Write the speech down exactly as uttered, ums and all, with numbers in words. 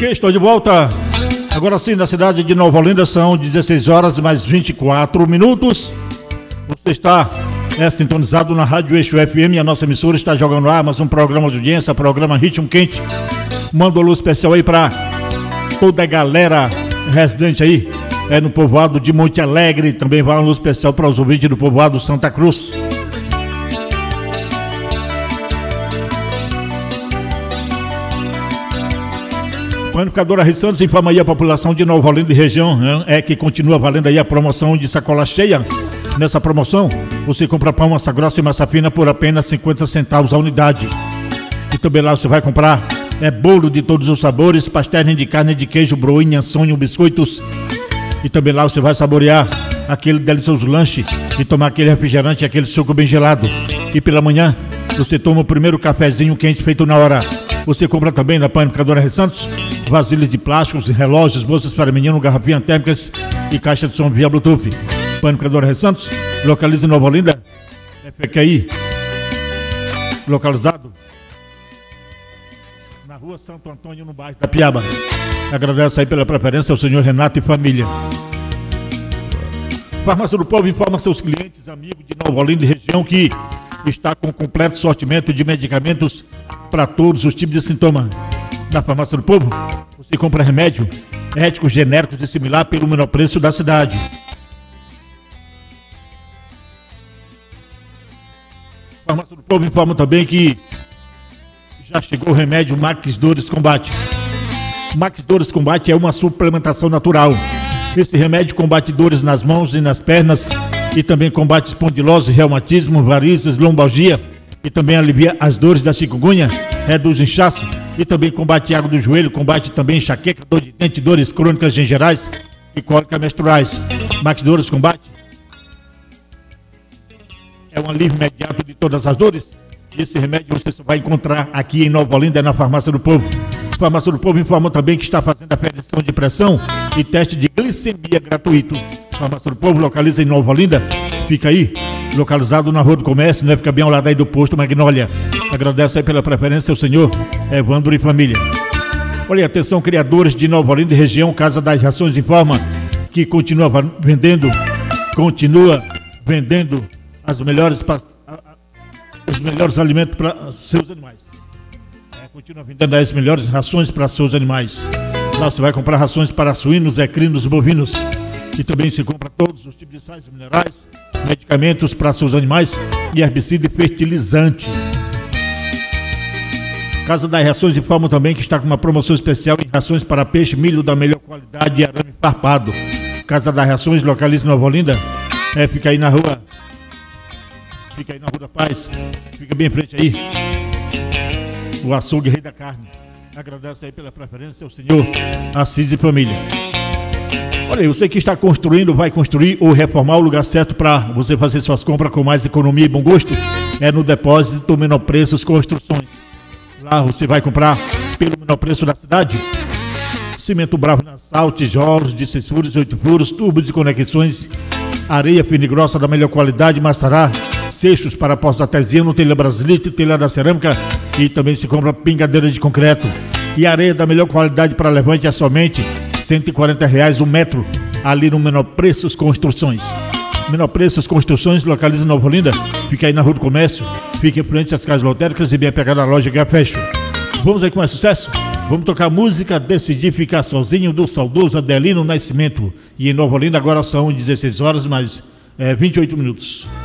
Ok, estou de volta. Agora sim, na cidade de Nova Olinda são dezesseis horas mais vinte e quatro minutos. Você está é, sintonizado na Rádio Eixo F M. A nossa emissora está jogando ar, mas um programa de audiência, programa Ritmo Quente. Manda um alô especial aí para toda a galera residente aí é, no povoado de Monte Alegre. Também vai um alô especial para os ouvintes do povoado Santa Cruz. Panificadora Rei Santos informa aí a população de Nova Olinda e região né, é que continua valendo aí a promoção de sacola cheia. Nessa promoção, você compra pão, massa grossa e massa fina por apenas cinquenta centavos a unidade. E também lá você vai comprar é, bolo de todos os sabores, pastéis de carne, de queijo, broinha, sonho, biscoitos. E também lá você vai saborear aquele delicioso lanche e tomar aquele refrigerante, aquele suco bem gelado. E pela manhã, você toma o primeiro cafezinho quente feito na hora. Você compra também na Panificadora Rei Santos vasilhas de plásticos, relógios, bolsas para menino, garrafinhas térmicas e caixa de som via Bluetooth. Panificadora Rei Santos, localiza em Nova Olinda, F Q I, localizado na rua Santo Antônio, no bairro da Piaba. Agradeço aí pela preferência ao senhor Renato e família. Farmácia do Povo informa seus clientes, amigos de Nova Olinda e região que está com completo sortimento de medicamentos para todos os tipos de sintomas. Na Farmácia do Povo, você compra remédio, éticos, genéricos e similar pelo menor preço da cidade. A Farmácia do Povo informa também que já chegou o remédio Max Dores Combate. Max Dores Combate é uma suplementação natural. Esse remédio combate dores nas mãos e nas pernas e também combate espondilose, reumatismo, varizes, lombalgia e também alivia as dores da chikungunya, reduz inchaço e também combate água do joelho, combate também enxaqueca, dor de dente, dores crônicas em gerais e cólicas menstruais. Max Dores Combate é um alívio imediato de todas as dores. Esse remédio você só vai encontrar aqui em Nova Olinda, na Farmácia do Povo. A Farmácia do Povo informa também que está fazendo aferição de pressão e teste de glicemia gratuito. A Farmácia do Povo localiza em Nova Olinda, fica aí, localizado na Rua do Comércio, né? Fica bem ao lado aí do posto Magnólia. Agradeço aí pela preferência ao senhor Evandro e família. Olha, atenção, criadores de Nova Olinda e região, Casa das Rações informa que continua vendendo, continua vendendo as melhores, os melhores alimentos para seus animais. É, continua vendendo as melhores rações para seus animais. Lá você vai comprar rações para suínos, equinos, bovinos. E também se compra todos os tipos de sais minerais, medicamentos para seus animais e herbicida e fertilizante. Casa das Rações informa também que está com uma promoção especial em rações para peixe, milho da melhor qualidade e arame farpado. Casa das Rações localiza em Nova Olinda. É, fica aí na rua. Fica aí na Rua da Paz. Fica bem em frente aí. O açougue Rei da Carne. Agradeço aí pela preferência ao senhor Assis e família. Olha aí, você que está construindo, vai construir ou reformar, o lugar certo para você fazer suas compras com mais economia e bom gosto é no Depósito Menor Preços Construções. Lá você vai comprar pelo menor preço da cidade. Cimento Bravo Nassau, tijolos de seis furos, oito furos, tubos e conexões, areia fina e grossa da melhor qualidade, maçará, seixos para postos artesianos, telha brasilite, telha da cerâmica e também se compra pingadeira de concreto. E areia da melhor qualidade para levante é somente cento e quarenta reais o metro, ali no Menor Preços Construções. Menor Preços Construções localiza em Nova Olinda, fica aí na Rua do Comércio, fica em frente às casas lotéricas e bem apegada à loja Gá Fashion. Vamos aí com mais sucesso? Vamos tocar música Decidi Ficar Sozinho, do saudoso Adelino Nascimento. E em Nova Olinda agora são dezesseis horas mais é, vinte e oito minutos.